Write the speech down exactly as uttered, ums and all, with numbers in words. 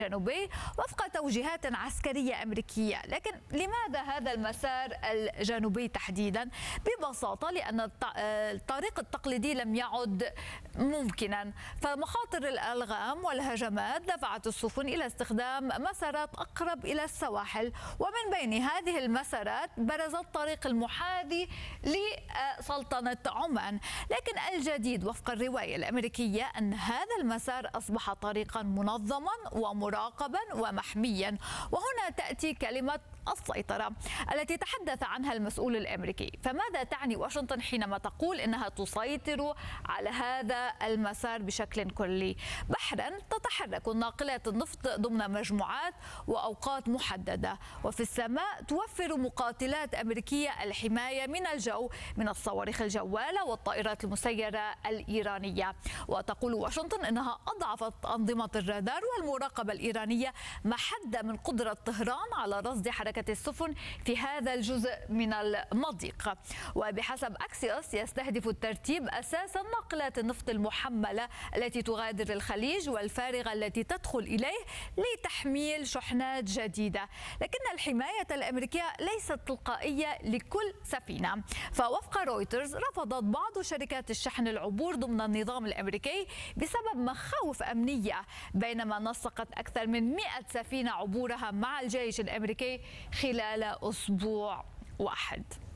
الجنوبي وفق توجيهات عسكرية أمريكية. لكن لماذا هذا المسار الجنوبي تحديدا؟ ببساطة لأن الطريق التقليدي لم يعد ممكنا، فمخاطر الألغام والهجمات دفعت السفن إلى استخدام مسارات أقرب إلى السواحل، ومن بين هذه المسارات برز الطريق المحاذي لسلطنة عمان. لكن الجديد وفق الرواية الأمريكية أن هذا المسار أصبح طريقا منظما ومراقبا ومحميا، وهنا تأتي كلمة السيطرة التي تحدث عنها المسؤول الأمريكي. فماذا تعني واشنطن حينما تقول إنها تسيطر على هذا المسار بشكل كلي؟ بحرا تتحرك ناقلات النفط ضمن مجموعات وأوقات محددة، وفي السماء توفر مقاتلات أمريكية الحماية من الجو من الصواريخ الجوالة والطائرات المسيرة الإيرانية. وتقول واشنطن إنها أضعفت أنظمة الرادار والمراقبة الإيرانية محدة من قدرة طهران على رصد حركة السفن في هذا الجزء من المضيق. وبحسب أكسيوس يستهدف الترتيب أساسا ناقلات النفط المحملة التي تغادر الخليج والفارغة التي تدخل إليه لتحميل شحنات جديدة. لكن الحماية الأمريكية ليست تلقائية لكل سفينة، فوفق رويترز رفضت بعض شركات الشحن العبور ضمن النظام الأمريكي بسبب مخاوف أمنية، بينما نسقت أكثر من مئة سفينة عبورها مع الجيش الأمريكي خلال أسبوع واحد.